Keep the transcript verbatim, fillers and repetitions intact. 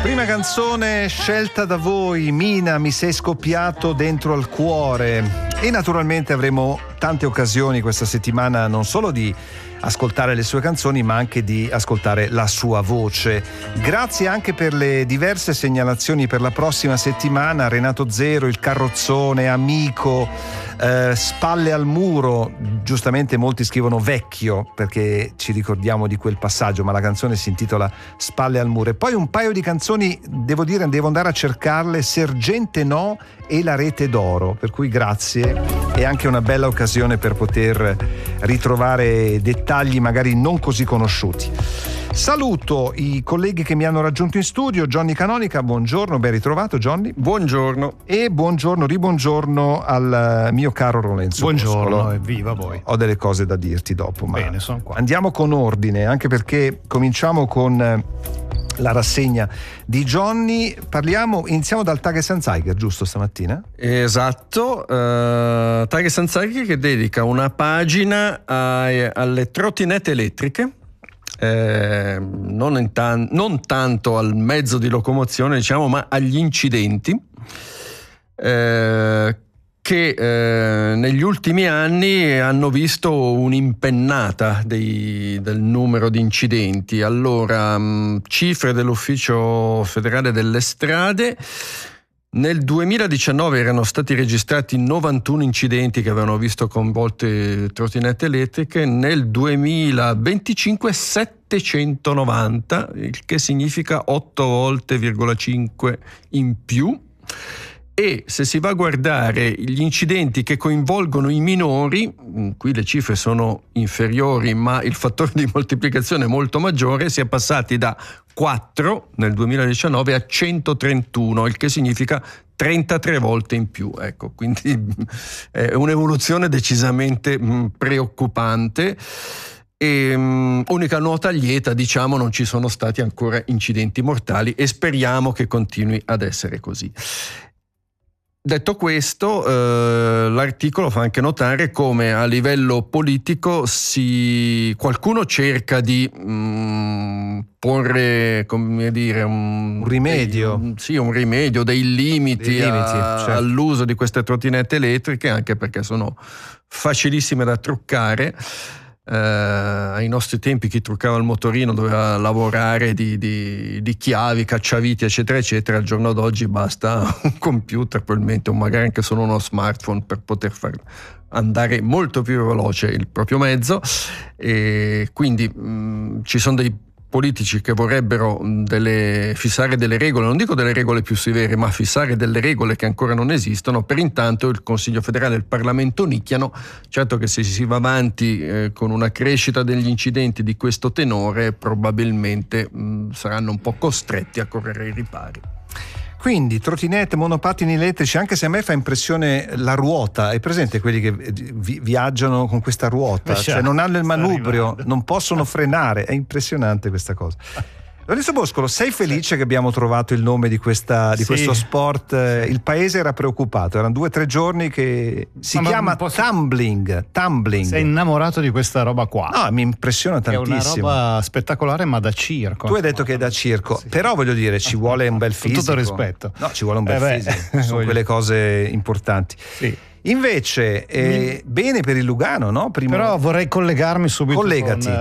Prima canzone scelta da voi, Mina, mi sei scoppiato dentro al cuore. E naturalmente avremo tante occasioni questa settimana non solo di ascoltare le sue canzoni ma anche di ascoltare la sua voce. Grazie anche per le diverse segnalazioni per la prossima settimana. Renato Zero, Il Carrozzone, Amico, eh, Spalle al muro. Giustamente molti scrivono vecchio perché ci ricordiamo di quel passaggio, ma la canzone si intitola Spalle al muro. E poi un paio di canzoni, devo dire, devo andare a cercarle, Sergente No e La rete d'oro, per cui grazie, è anche una bella occasione per poter ritrovare dettagli magari non così conosciuti. Saluto i colleghi che mi hanno raggiunto in studio. Johnny Canonica, buongiorno, ben ritrovato Johnny. Buongiorno. E buongiorno, ribuongiorno al mio caro Lorenzo. Buongiorno, Boscolo. e viva voi. Ho delle cose da dirti dopo, ma bene, sono qua. Andiamo con ordine, anche perché cominciamo con la rassegna di Johnny. Parliamo, iniziamo dal Tages Anzeiger, giusto, stamattina? Esatto, uh, Tages Anzeiger che dedica una pagina a, alle trottinette elettriche, eh, non, in tan- non tanto al mezzo di locomozione, diciamo, ma agli incidenti eh, che eh, negli ultimi anni hanno visto un'impennata dei, del numero di incidenti. Allora, mh, cifre dell'Ufficio Federale delle Strade: nel duemiladiciannove erano stati registrati novantuno incidenti che avevano visto coinvolte trottinette elettriche, nel duemilaventicinque settecentonovanta, il che significa otto volte virgola cinque in più. E se si va a guardare gli incidenti che coinvolgono i minori, qui le cifre sono inferiori ma il fattore di moltiplicazione è molto maggiore, si è passati da quattro nel duemiladiciannove a centotrentuno, il che significa trentatré volte in più. Ecco, quindi è un'evoluzione decisamente preoccupante. E, um, unica nota lieta, diciamo, non ci sono stati ancora incidenti mortali e speriamo che continui ad essere così. Detto questo, eh, l'articolo fa anche notare come a livello politico si, qualcuno cerca di mh, porre, come dire, un, un rimedio, dei, un, sì, un rimedio, dei limiti, dei limiti a, certo. all'uso di queste trottinette elettriche, anche perché sono facilissime da truccare. Uh, ai nostri tempi chi truccava il motorino doveva lavorare di, di, di chiavi, cacciaviti eccetera eccetera. Al giorno d'oggi basta un computer, probabilmente, o magari anche solo uno smartphone per poter far andare molto più veloce il proprio mezzo. E quindi mh, ci sono dei politici che vorrebbero delle, fissare delle regole, non dico delle regole più severe, ma fissare delle regole che ancora non esistono. Per intanto il Consiglio federale e il Parlamento nicchiano. Certo che se si va avanti eh, con una crescita degli incidenti di questo tenore, probabilmente mh, saranno un po' costretti a correre ai ripari. Quindi trottinette, monopattini elettrici, anche se a me fa impressione la ruota. Hai presente quelli che vi- viaggiano con questa ruota? Lascia, cioè non hanno il manubrio, arrivando. non possono frenare. È impressionante questa cosa. Lorenzo Boscolo, sei felice che abbiamo trovato il nome di, questa, di Sì. questo sport? Sì. Il paese era preoccupato, erano due o tre giorni che si Ma chiama posso... tumbling, tumbling. Sei innamorato di questa roba qua? No, mi impressiona È tantissimo. una roba spettacolare, ma da circo. Tu hai detto che è da circo, sì. Però voglio dire, ci vuole un bel fisico. Con tutto rispetto. No, ci vuole un bel eh beh, fisico, sono quelle cose importanti. Sì. Invece, eh, Mi... bene per il Lugano, no? Primo... Però vorrei collegarmi subito Collegati. con